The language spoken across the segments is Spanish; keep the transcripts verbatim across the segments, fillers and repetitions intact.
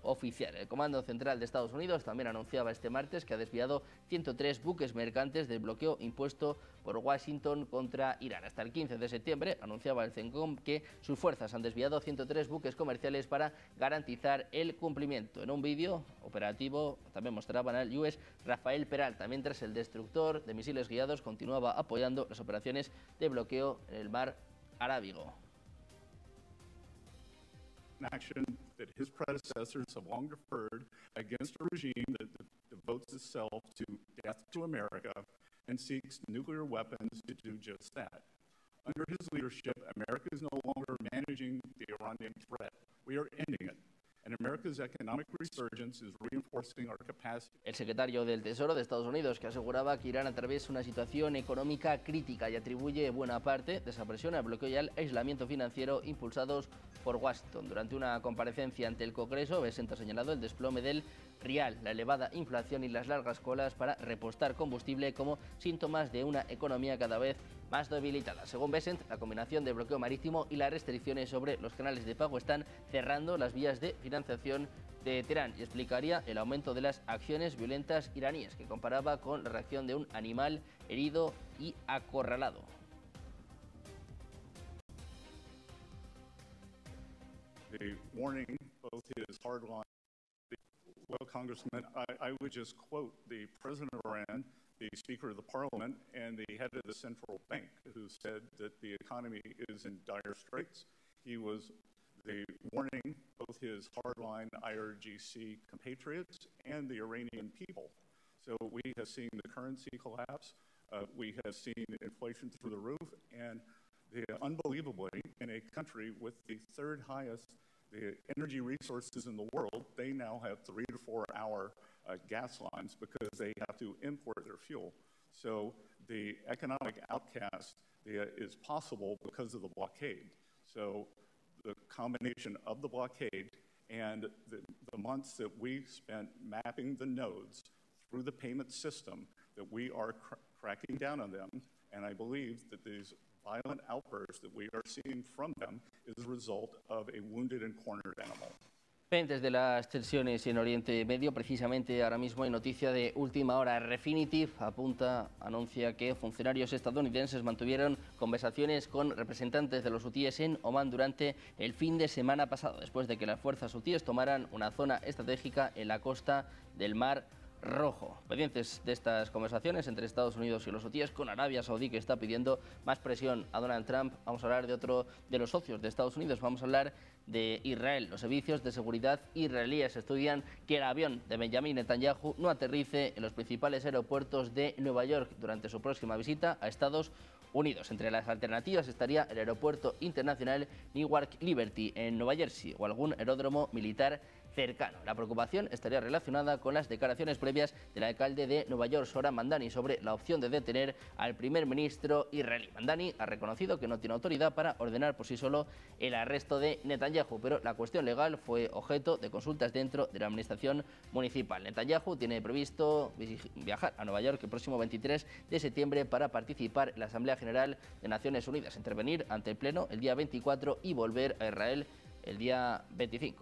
oficial. El Comando Central de Estados Unidos también anunciaba este martes que ha desviado ciento tres buques mercantes del bloqueo impuesto por Washington contra Irán. Hasta el quince de septiembre anunciaba el CENTCOM que sus fuerzas han desviado ciento tres buques comerciales para garantizar el cumplimiento. En un vídeo operativo también mostraban al U S Rafael Peralta, mientras el destructor de misiles guiados continuaba apoyando las operaciones de bloqueo en el mar Arábigo. Action that his predecessors have long deferred against a regime that devotes itself to death to America and seeks nuclear weapons to do just that. Under his leadership, America is no longer managing the Iranian threat. We are ending it. And America's economic resurgence is reinforcing our capacity. El secretario del Tesoro de Estados Unidos, que aseguraba que Irán atraviesa una situación económica crítica y atribuye buena parte de esa presión al bloqueo y al aislamiento financiero impulsados por Washington. Durante una comparecencia ante el Congreso, Bessent ha señalado el desplome del rial, la elevada inflación y las largas colas para repostar combustible como síntomas de una economía cada vez más debilitada. Según Bessent, la combinación de bloqueo marítimo y las restricciones sobre los canales de pago están cerrando las vías de financiación de Teherán y explicaría el aumento de las acciones violentas iraníes, que comparaba con la reacción de un animal herido y acorralado. The warning, both his hardline, well, Congressman, I, I would just quote the president of Iran, the Speaker of the Parliament, and the head of the central bank, who said that the economy is in dire straits. He was the warning both his hardline I R G C compatriots and the Iranian people. So we have seen the currency collapse, uh, we have seen inflation through the roof, and the, unbelievably, in a country with the third highest the energy resources in the world, they now have three to four hour uh, gas lines because they have to import their fuel. So the economic outcast the, uh, is possible because of the blockade. So the combination of the blockade and the, the months that we spent mapping the nodes through the payment system, that we are cr cracking down on them, and I believe that these violent outbursts that we are seeing from them is a result of a wounded and cornered animal. Pendientes de las tensiones en Oriente Medio, precisamente ahora mismo hay noticia de última hora. Refinitiv apunta, anuncia que funcionarios estadounidenses mantuvieron conversaciones con representantes de los hutíes en Omán durante el fin de semana pasado, después de que las fuerzas hutíes tomaran una zona estratégica en la costa del Mar Rojo. Pendientes de estas conversaciones entre Estados Unidos y los hutíes, con Arabia Saudí, que está pidiendo más presión a Donald Trump. Vamos a hablar de otro de los socios de Estados Unidos, vamos a hablar de Israel. Los servicios de seguridad israelíes estudian que el avión de Benjamin Netanyahu no aterrice en los principales aeropuertos de Nueva York durante su próxima visita a Estados Unidos. Entre las alternativas estaría el aeropuerto internacional Newark Liberty en Nueva Jersey o algún aeródromo militar cercano. La preocupación estaría relacionada con las declaraciones previas del alcalde de Nueva York, Zohran Mamdani, sobre la opción de detener al primer ministro israelí. Mamdani ha reconocido que no tiene autoridad para ordenar por sí solo el arresto de Netanyahu, pero la cuestión legal fue objeto de consultas dentro de la administración municipal. Netanyahu tiene previsto viajar a Nueva York el próximo veintitrés de septiembre para participar en la Asamblea General de Naciones Unidas, intervenir ante el Pleno el día veinticuatro y volver a Israel el día veinticinco.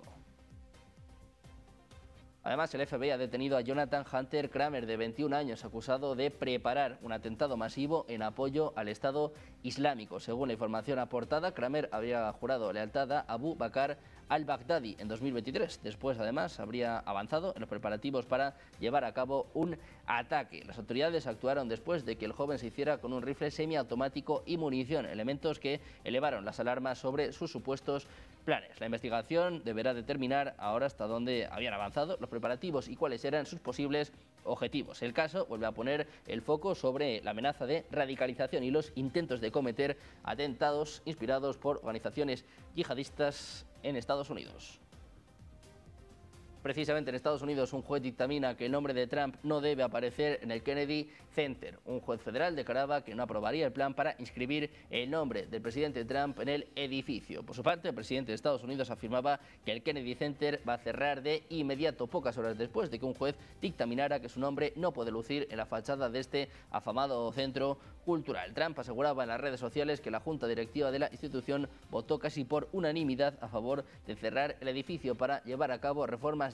Además, el F B I ha detenido a Jonathan Hunter Kramer, de veintiún años, acusado de preparar un atentado masivo en apoyo al Estado Islámico. Según la información aportada, Kramer habría jurado lealtad a Abu Bakr al-Baghdadi en dos mil veintitrés. Después, además, habría avanzado en los preparativos para llevar a cabo un ataque. Las autoridades actuaron después de que el joven se hiciera con un rifle semiautomático y munición, elementos que elevaron las alarmas sobre sus supuestos planes. La investigación deberá determinar ahora hasta dónde habían avanzado los preparativos y cuáles eran sus posibles objetivos. El caso vuelve a poner el foco sobre la amenaza de radicalización y los intentos de cometer atentados inspirados por organizaciones yihadistas en Estados Unidos. Precisamente en Estados Unidos, un juez dictamina que el nombre de Trump no debe aparecer en el Kennedy Center. Un juez federal declaraba que no aprobaría el plan para inscribir el nombre del presidente Trump en el edificio. Por su parte, el presidente de Estados Unidos afirmaba que el Kennedy Center va a cerrar de inmediato, pocas horas después de que un juez dictaminara que su nombre no puede lucir en la fachada de este afamado centro cultural. Trump aseguraba en las redes sociales que la junta directiva de la institución votó casi por unanimidad a favor de cerrar el edificio para llevar a cabo reformas